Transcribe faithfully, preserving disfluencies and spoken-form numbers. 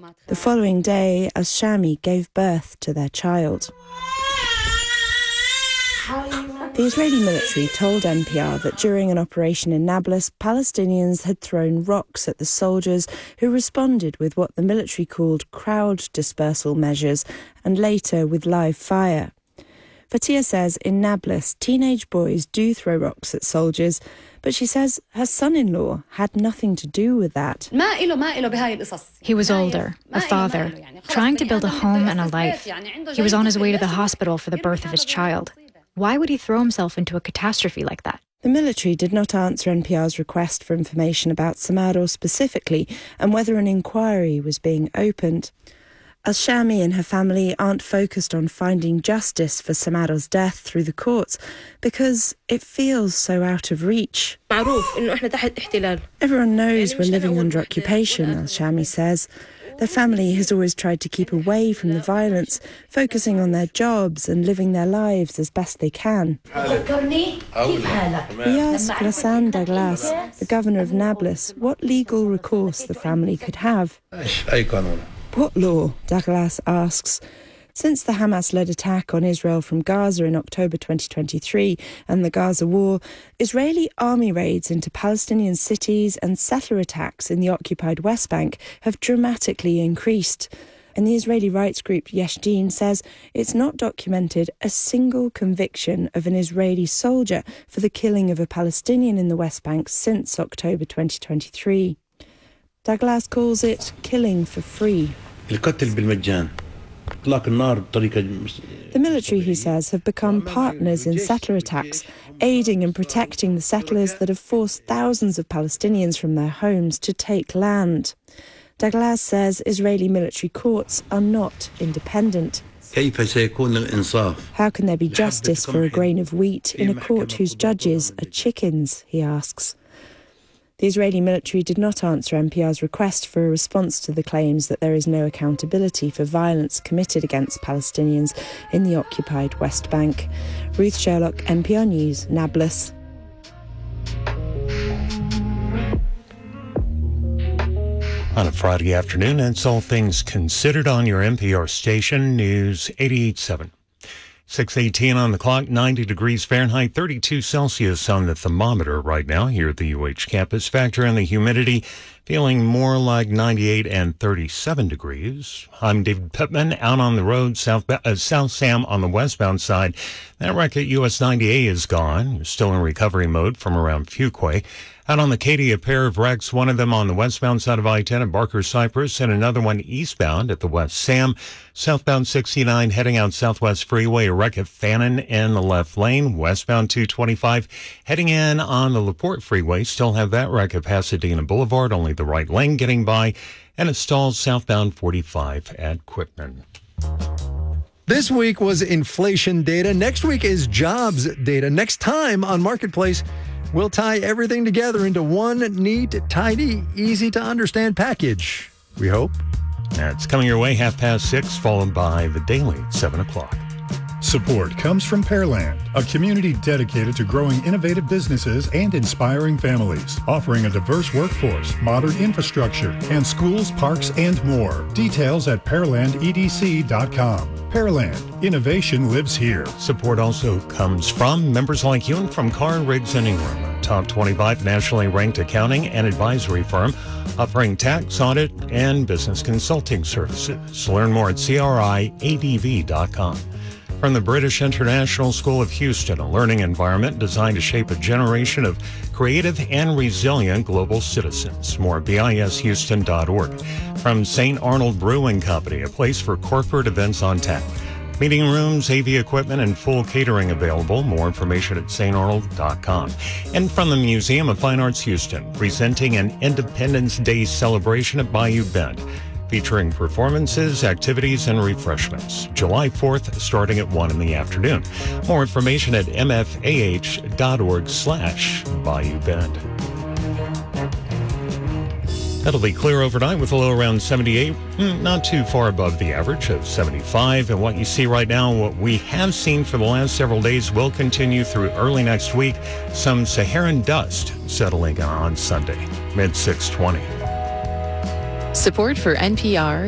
The following day, Al-Shami gave birth to their child. The Israeli military told N P R that during an operation in Nablus, Palestinians had thrown rocks at the soldiers who responded with what the military called crowd dispersal measures and later with live fire. Fatia says in Nablus, teenage boys do throw rocks at soldiers, but she says her son-in-law had nothing to do with that. He was older, a father, trying to build a home and a life. He was on his way to the hospital for the birth of his child. Why would he throw himself into a catastrophe like that? The military did not answer N P R's request for information about Samardo specifically and whether an inquiry was being opened. Al-Shami and her family aren't focused on finding justice for Samardo's death through the courts because it feels so out of reach. Everyone knows we're living under occupation, Al-Shami says. Their family has always tried to keep away from the violence, focusing on their jobs and living their lives as best they can. We asked Ghassan Douglas, the governor of Nablus, what legal recourse the family could have. What law? Douglas asks. Since the Hamas-led attack on Israel from Gaza in October twenty twenty-three and the Gaza war, Israeli army raids into Palestinian cities and settler attacks in the occupied West Bank have dramatically increased. And the Israeli rights group Yesh Din says it's not documented a single conviction of an Israeli soldier for the killing of a Palestinian in the West Bank since October twenty twenty-three. Douglas calls it killing for free. The military, he says, have become partners in settler attacks, aiding and protecting the settlers that have forced thousands of Palestinians from their homes to take land. Douglas says Israeli military courts are not independent. How can there be justice for a grain of wheat in a court whose judges are chickens, he asks. The Israeli military did not answer N P R's request for a response to the claims that there is no accountability for violence committed against Palestinians in the occupied West Bank. Ruth Sherlock, N P R News, Nablus. On a Friday afternoon, that's all things considered on your N P R station, News eighty-eight point seven. six eighteen on the clock, ninety degrees Fahrenheit, thirty-two Celsius on the thermometer right now here at the U H campus. Factor in the humidity, feeling more like ninety-eight and thirty-seven degrees. I'm David Pittman, out on the road, south, uh, South Sam on the westbound side. That wreck at U S ninety A is gone. You're still in recovery mode from around Fuquay. Out on the Katy, a pair of wrecks, one of them on the westbound side of I ten at Barker Cypress and another one eastbound at the West Sam. Southbound sixty-nine heading out Southwest Freeway, a wreck at Fannin in the left lane. Westbound two twenty-five heading in on the LaPorte Freeway. Still have that wreck at Pasadena Boulevard, only the right lane getting by. And it stalls southbound forty-five at Quitman. This week was inflation data. Next week is jobs data. Next time on Marketplace, we'll tie everything together into one neat, tidy, easy-to-understand package. We hope. That's coming your way half past six, followed by the daily seven o'clock. Support comes from Pearland, a community dedicated to growing innovative businesses and inspiring families, offering a diverse workforce, modern infrastructure, and schools, parks, and more. Details at pearland e d c dot com. Pearland, innovation lives here. Support also comes from members like you and from Carr, Riggs and Ingram, a top twenty-five nationally ranked accounting and advisory firm offering tax, audit, and business consulting services. Learn more at c r i a d v dot com. From the British International School of Houston, a learning environment designed to shape a generation of creative and resilient global citizens. More at b i s houston dot org. From Saint Arnold Brewing Company, a place for corporate events on tap. Meeting rooms, A V equipment, and full catering available. More information at s t arnold dot com. And from the Museum of Fine Arts Houston, presenting an Independence Day celebration at Bayou Bend, featuring performances, activities, and refreshments. July fourth, starting at one in the afternoon. More information at m f a h dot org slash Bayou Bend. That'll be clear overnight with a low around seventy-eight, not too far above the average of seventy-five. And what you see right now, what we have seen for the last several days, will continue through early next week. Some Saharan dust settling on Sunday, mid six twenty. Support for N P R